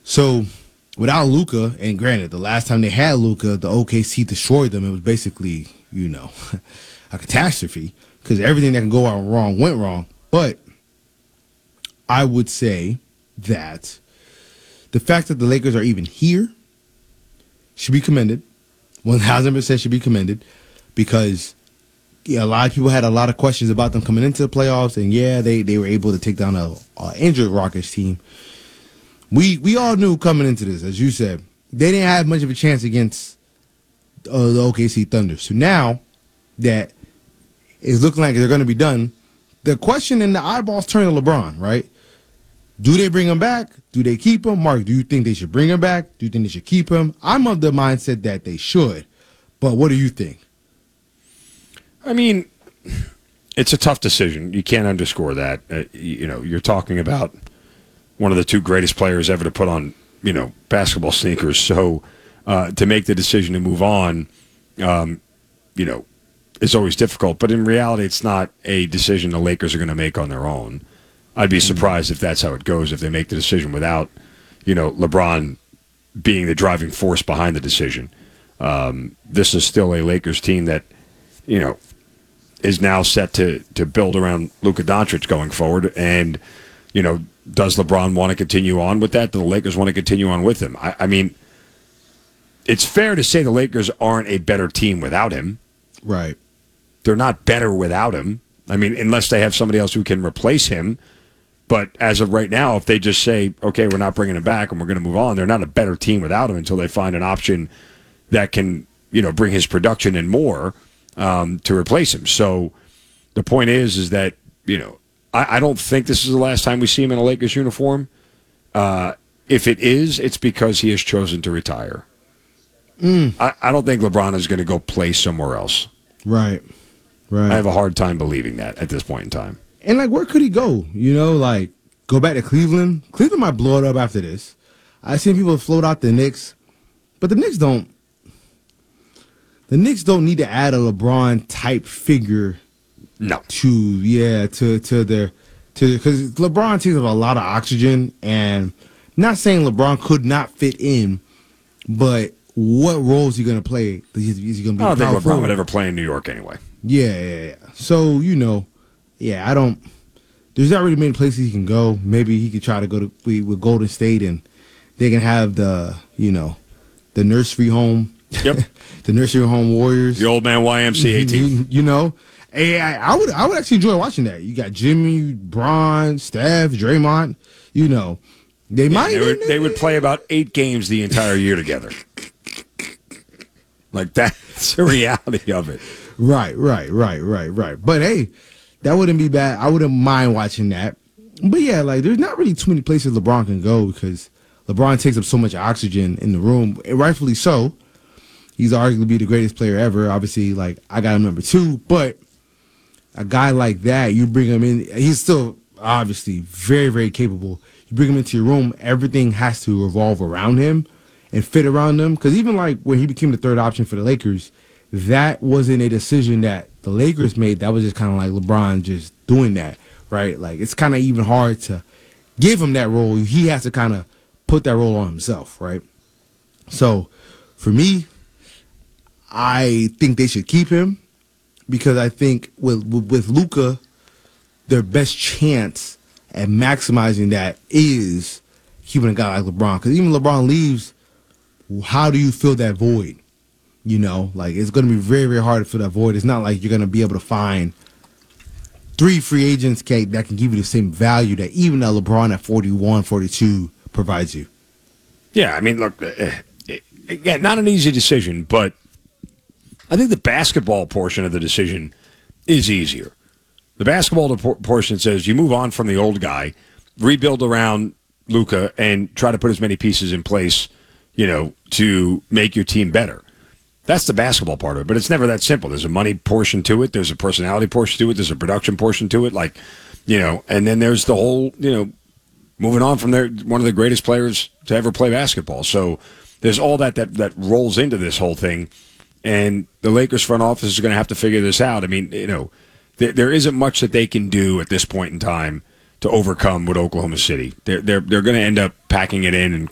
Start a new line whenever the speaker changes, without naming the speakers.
So without Luka, and granted, the last time they had Luka, the OKC destroyed them. It was basically, a catastrophe because everything that can go out wrong went wrong. But I would say that the fact that the Lakers are even here should be commended. 1,000% should be commended because a lot of people had a lot of questions about them coming into the playoffs, and they were able to take down a injured Rockets team. We all knew coming into this, as you said, they didn't have much of a chance against the OKC Thunder. So now that it's looking like they're going to be done, the question and the eyeballs turn to LeBron, right? Do they bring him back? Do they keep him? Mark, do you think they should bring him back? Do you think they should keep him? I'm of the mindset that they should, but what do you think?
I mean, it's a tough decision. You can't underscore that. You're talking about one of the two greatest players ever to put on, basketball sneakers. So to make the decision to move on, is always difficult. But in reality, it's not a decision the Lakers are going to make on their own. I'd be surprised if that's how it goes, if they make the decision without, LeBron being the driving force behind the decision. This is still a Lakers team that, is now set to build around Luka Doncic going forward. And, does LeBron want to continue on with that? Do the Lakers want to continue on with him? I mean, it's fair to say the Lakers aren't a better team without him.
Right.
They're not better without him. I mean, unless they have somebody else who can replace him. But as of right now, if they just say, okay, we're not bringing him back and we're going to move on, they're not a better team without him until they find an option that can, bring his production and more to replace him. So the point is that, I don't think this is the last time we see him in a Lakers uniform. If it is, it's because he has chosen to retire. I don't think LeBron is going to go play somewhere else.
Right.
I have a hard time believing that at this point in time.
And, where could he go? Go back to Cleveland? Cleveland might blow it up after this. I've seen people float out the Knicks, but the Knicks don't need to add a LeBron-type figure to their because LeBron takes up a lot of oxygen, and not saying LeBron could not fit in, but what role is he going to play? Is he going to be?
I don't think LeBron would ever play in New York anyway.
Yeah. So, I don't. There's not really many places he can go. Maybe he could try to go with Golden State, and they can have the nursery home.
Yep.
The nursery home Warriors.
The old man YMCA team.
Hey, I would actually enjoy watching that. You got Jimmy, Bron, Steph, Draymond.
They would play about 8 games the entire year together. Like, that's the reality of it.
Right. But hey, that wouldn't be bad. I wouldn't mind watching that. But yeah, there's not really too many places LeBron can go because LeBron takes up so much oxygen in the room, and rightfully so. He's arguably the greatest player ever. Obviously, I got him number 2, but a guy like that, you bring him in, he's still obviously very, very capable. You bring him into your room, everything has to revolve around him and fit around him. Because even when he became the third option for the Lakers, that wasn't a decision that the Lakers made. That was just kind of like LeBron just doing that, right? It's kind of even hard to give him that role. He has to kind of put that role on himself, right? So, for me, I think they should keep him because I think with Luka, their best chance at maximizing that is keeping a guy like LeBron. Because even LeBron leaves, how do you fill that void? It's going to be very, very hard to fill that void. It's not like you're going to be able to find 3 free agents that can give you the same value that even a LeBron at 41, 42 provides you.
Yeah, I mean, look, again, not an easy decision, but I think the basketball portion of the decision is easier. The basketball portion says you move on from the old guy, rebuild around Luka, and try to put as many pieces in place, to make your team better. That's the basketball part of it, but it's never that simple. There's a money portion to it. There's a personality portion to it. There's a production portion to it. And then there's the whole, moving on from one of the greatest players to ever play basketball. So there's all that rolls into this whole thing. And the Lakers front office is going to have to figure this out. I mean, there isn't much that they can do at this point in time to overcome with Oklahoma City. They're going to end up packing it in and